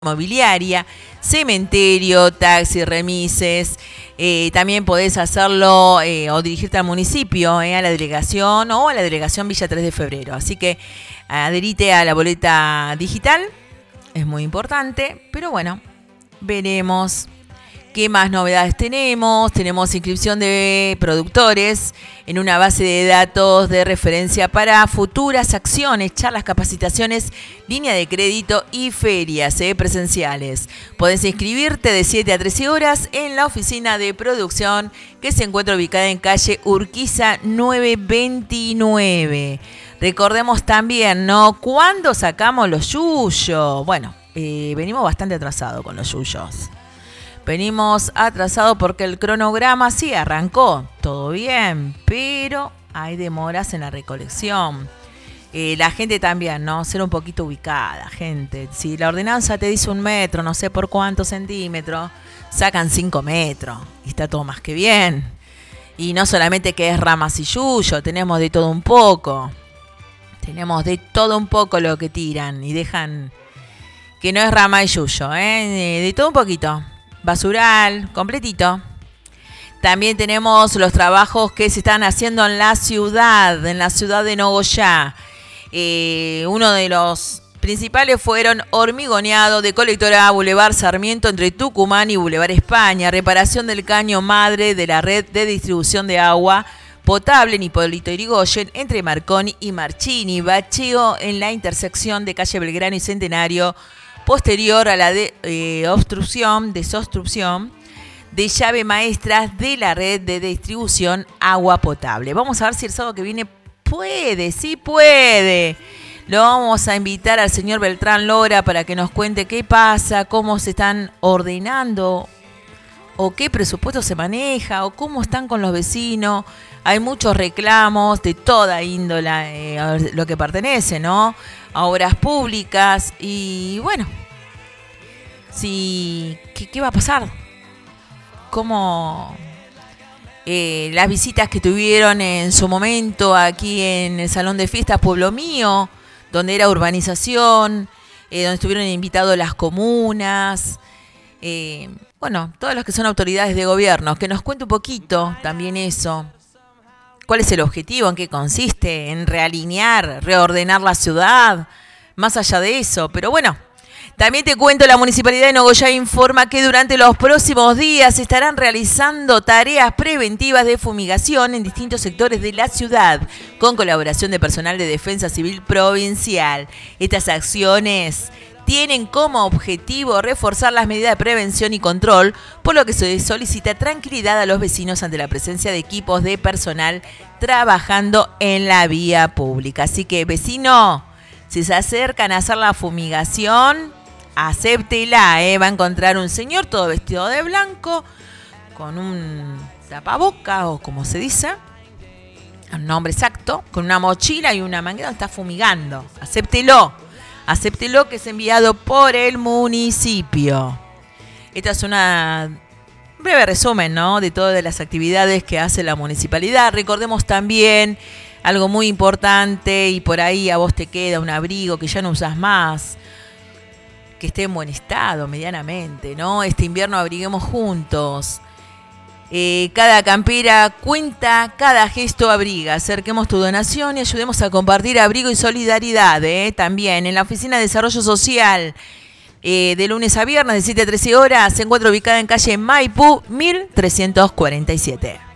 Mobiliaria, cementerio, taxi, remises. También podés hacerlo o dirigirte al municipio, a la delegación o a la delegación Villa 3 de Febrero. Así que adherite a la boleta digital, es muy importante, pero bueno, veremos qué más novedades tenemos. Tenemos inscripción de productores en una base de datos de referencia para futuras acciones, charlas, capacitaciones, línea de crédito y ferias presenciales. Podés inscribirte de 7 a 13 horas en la oficina de producción que se encuentra ubicada en calle Urquiza 929. Recordemos también, ¿no? ¿Cuándo sacamos los yuyos? Bueno, venimos bastante atrasados con los yuyos. Venimos atrasados porque el cronograma sí arrancó, todo bien, pero hay demoras en la recolección. La gente también, ¿no? Ser un poquito ubicada, gente. Si la ordenanza te dice 1 metro, no sé por cuántos centímetros, sacan 5 metros y está todo más que bien. Y no solamente que es ramas y yuyo, tenemos de todo un poco. Tenemos de todo un poco lo que tiran y dejan que no es rama y yuyo, de todo un poquito. Basural, completito. También tenemos los trabajos que se están haciendo en la ciudad de Nogoyá. Uno de los principales fueron hormigoneado de colectora Boulevard Sarmiento entre Tucumán y Boulevard España, reparación del caño madre de la red de distribución de agua potable en Hipólito Yrigoyen entre Marconi y Marchini, bacheo en la intersección de calle Belgrano y Centenario, posterior a la desobstrucción de llave maestras de la red de distribución agua potable. Vamos a ver si el sábado que viene puede, sí puede. Lo vamos a invitar al señor Beltrán Lora para que nos cuente qué pasa, cómo se están ordenando o qué presupuesto se maneja o cómo están con los vecinos. Hay muchos reclamos de toda índole, lo que pertenece, ¿no?, a obras públicas. Y bueno, ¿qué va a pasar? ¿Cómo las visitas que tuvieron en su momento aquí en el Salón de Fiestas Pueblo Mío, donde era urbanización, donde estuvieron invitados las comunas, bueno, todos los que son autoridades de gobierno, que nos cuente un poquito también eso. ¿Cuál es el objetivo? ¿En qué consiste? ¿En realinear, reordenar la ciudad? Más allá de eso. Pero bueno, también te cuento, la Municipalidad de Nogoyá informa que durante los próximos días se estarán realizando tareas preventivas de fumigación en distintos sectores de la ciudad, con colaboración de personal de Defensa Civil Provincial. Estas acciones tienen como objetivo reforzar las medidas de prevención y control, por lo que se solicita tranquilidad a los vecinos ante la presencia de equipos de personal trabajando en la vía pública. Así que, vecino, si se acercan a hacer la fumigación, acéptela, va a encontrar un señor todo vestido de blanco, con un tapaboca, o como se dice, un nombre exacto, con una mochila y una manguera, está fumigando. Acéptelo, que es enviado por el municipio. Esta es una breve resumen, ¿no?, de todas las actividades que hace la municipalidad. Recordemos también algo muy importante, y por ahí a vos te queda un abrigo que ya no usás más, que esté en buen estado medianamente, ¿no? Este invierno abriguemos juntos. Cada campera cuenta, cada gesto abriga. Acerquemos tu donación y ayudemos a compartir abrigo y solidaridad. También en la Oficina de Desarrollo Social, de lunes a viernes de 7 a 13 horas, se encuentra ubicada en calle Maipú 1347.